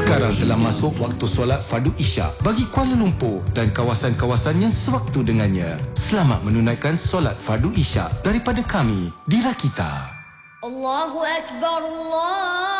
Sekarang telah masuk waktu solat Fardu Isyak bagi Kuala Lumpur dan kawasan-kawasan yang sewaktu dengannya. Selamat menunaikan solat Fardu Isyak daripada kami di Rakita. Allahu Akbar, Allah.